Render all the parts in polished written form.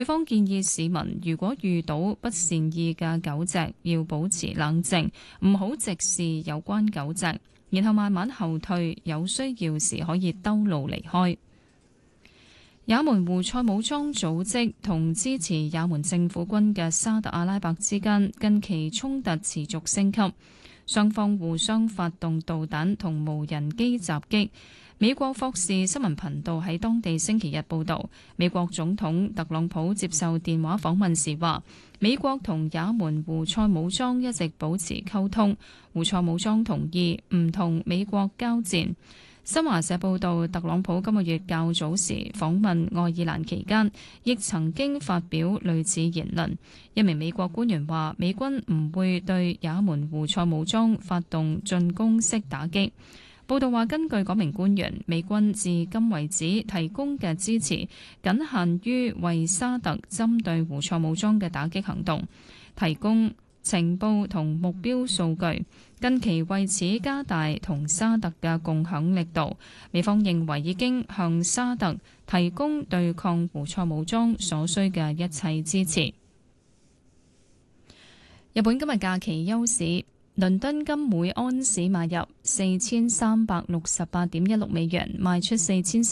對方建議市民如果遇到不善意嘅狗隻，要保持冷靜，唔好直視有關狗隻，然後慢慢後退，有需要時可以兜路離開。也門胡塞武裝組織同支持也門政府軍嘅沙特阿拉伯之間近期衝突持續升級，雙方互相發動導彈同無人機襲擊。美國霍士新聞頻道喺當地星期日報導，美國總統特朗普接受電話訪問時話，美國同也門胡塞武裝一直保持溝通，胡塞武裝同意唔同美國交戰。新華社報導，特朗普今個月較早時訪問愛爾蘭期間，亦曾經發表類似言論。一名美國官員話，美軍唔會對也門胡塞武裝發動進攻式打擊。報道話，根據嗰名官員，美軍至今為止提供嘅支持僅限於為沙特針對胡塞武裝嘅打擊行動提供情報同目標數據，近期為此加大同沙特嘅共享力度。美方認為已經向沙特提供對抗胡塞武裝所需嘅一切支持。日本今日假期休市。倫敦金每安士買入4368.16美元，賣出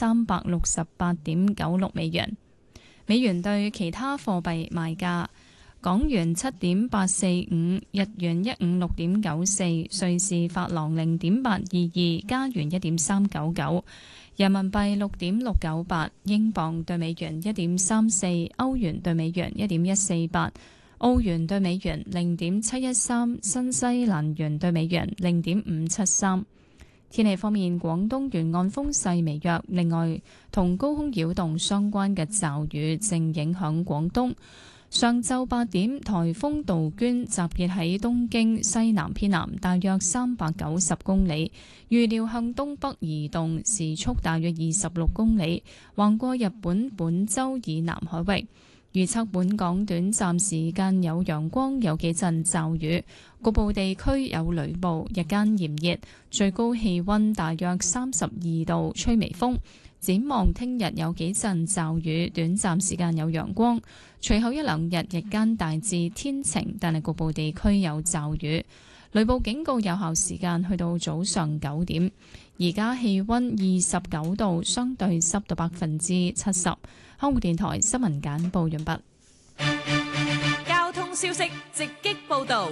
4368.96美元。美元對其他貨幣賣價：港元7.845，日元156.94，瑞士法郎0.822，加元1.399，人民幣6.698，英鎊對美元1.34，歐元對美元1.148。澳元對美元0.713，新西蘭元對美元0.573。天氣方面，廣東沿岸風勢微弱，另外同高空擾動相關嘅驟雨正影響廣東。上晝8點，颱風杜鵑集結喺東京西南偏南大約390公里，預料向東北移動，時速大約26公里，橫過日本本州以南海域。預測本港短暫時間有陽光，有幾陣驟雨，局部地區有雷暴，日間炎熱，最高氣溫大約32度，吹微風。展望聽日有幾陣驟雨，短暫時間有陽光，隨後一兩日日間大致天晴，但係局部地區有驟雨。雷暴警告有效時間去到早上9點。而家氣溫29度，相對濕度70%。香港電台新聞簡報完畢。 交通消息直擊報道。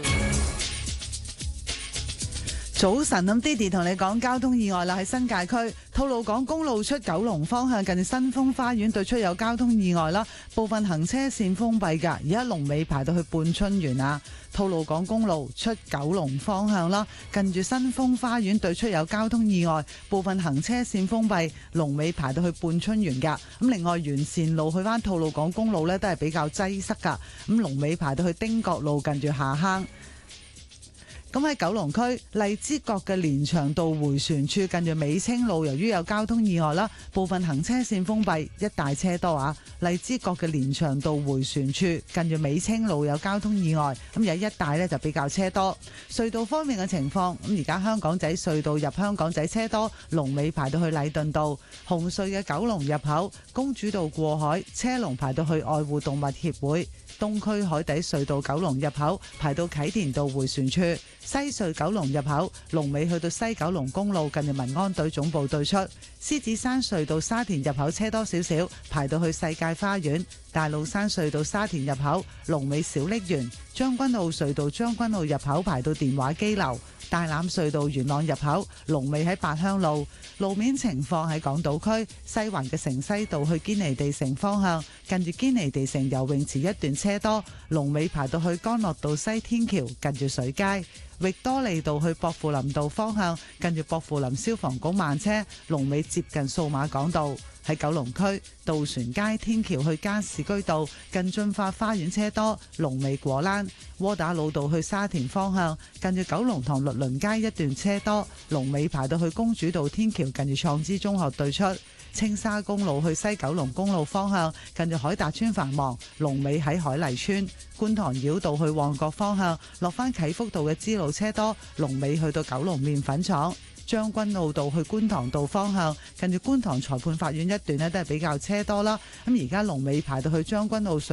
早晨，咁 Didi 同你講交通意外啦，喺新界區吐露港公路出九龍方向近新豐花園對出有交通意外啦，部分行車線封閉㗎，而家龍尾排到去半春園啊。吐露港公路出九龍方向啦，近住新豐花園對出有交通意外，部分行車線封閉，龍尾排到去半春園㗎。咁另外沿線路去返吐露港公路呢，都係比較擠塞㗎，咁龍尾排到去汀角路近住下坑。咁喺九龍區荔枝角嘅連翔道迴旋處近住美清路，由於有交通意外啦，部分行車線封閉，一大車多啊！荔枝角嘅連翔道迴旋處近住美清路有交通意外，咁有一帶呢就比較車多。隧道方面嘅情況，咁而家香港仔隧道入香港仔車多，龍尾排到去禮頓道；紅隧嘅九龍入口公主道過海車龍排到去愛護動物協會。東區海底隧道九龍入口排到啟田道迴旋處，西隧九龍入口龍尾去到西九龍公路近住民安隊總部對出，獅子山隧道沙田入口車多少少，排到去世界花園，大老山隧道沙田入口龍尾小瀝源，將軍澳隧道將軍澳入口排到電話機樓，大欖隧道元朗入口龍尾喺八鄉路。路面情況喺港島區西環嘅城西道去堅尼地城方向，近住堅尼地城游泳池一段車多，龍尾排到去干諾道西天橋近住水街。域多利道去薄扶林道方向，近住薄扶林消防局慢車，龍尾接近數碼港道。喺九龍區渡船街天橋去加士居道近駿發花園車多，龍尾果欄。窩打老道去沙田方向，近住九龍塘律倫街一段車多，龍尾排到去公主道天橋近住創知中學對出。青沙公路去西九龍公路方向，近住海達邨繁忙，龍尾喺海麗邨。觀塘繞道去旺角方向，落返啟福道嘅支路車多，龍尾去到九龍麵粉廠。將軍澳道去觀塘道方向，近住觀塘裁判法院一段呢都係比較車多啦。咁而家龍尾排到去將軍澳